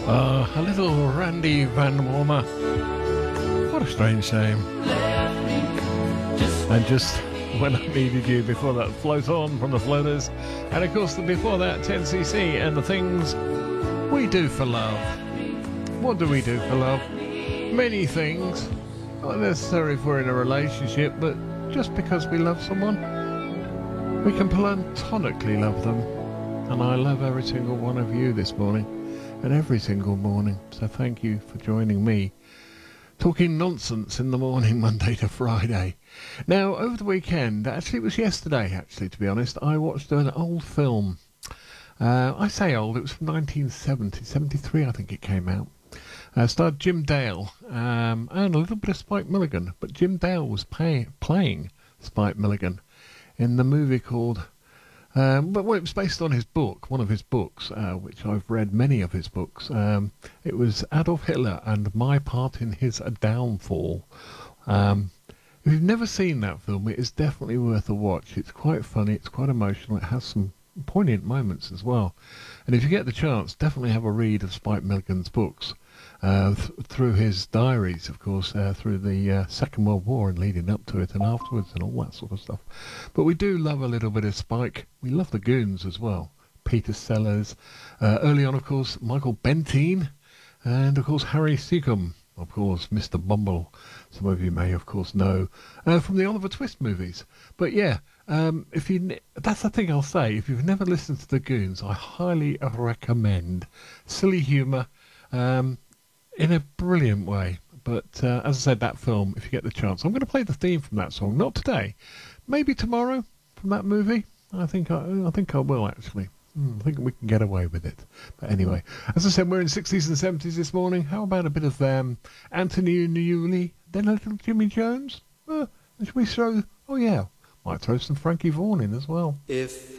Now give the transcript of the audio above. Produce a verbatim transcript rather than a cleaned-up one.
Uh, a little Randy Van Warmer. What a strange name. And just when I needed you, before that, Float On from the Floaters. And of course, before that, ten C C and the things we do for love. What do we do for love? Many things. Not necessarily if we're in a relationship, but just because we love someone, we can platonically love them. And I love every single one of you this morning. And every single morning. So thank you for joining me talking nonsense in the morning, Monday to Friday. Now, over the weekend, actually it was yesterday, actually, to be honest, I watched an old film. Uh, I say old, it was from nineteen seventy, seventy-three I think it came out. Uh, starred Jim Dale um, and a little bit of Spike Milligan. But Jim Dale was pay- playing Spike Milligan in the movie called... Um, but well, it was based on his book, one of his books, uh, which I've read many of his books. Um, it was Adolf Hitler and My Part in His Downfall. Um, if you've never seen that film, it is definitely worth a watch. It's quite funny, it's quite emotional, it has some poignant moments as well. And if you get the chance, definitely have a read of Spike Milligan's books. Uh, th- through his diaries, of course, uh, through the uh, Second World War and leading up to it and afterwards and all that sort of stuff. But we do love a little bit of Spike. We love the Goons as well. Peter Sellers. Uh, early on, of course, Michael Bentine. And, of course, Harry Seacombe. Of course, Mister Bumble. Some of you may, of course, know uh, from the Oliver Twist movies. But, yeah, um, if you ne- that's the thing I'll say. If you've never listened to the Goons, I highly recommend. Silly humour. Um... in a brilliant way. But uh, as I said, that film, if you get the chance, I'm going to play the theme from that song. Not today, maybe tomorrow from that movie. I think I, I think I will actually. Hmm, I think we can get away with it. But anyway, as I said, we're in sixties and seventies this morning. How about a bit of um, Anthony Newley, then a little Jimmy Jones? Uh, should we throw? Oh yeah, might throw some Frankie Vaughan in as well. If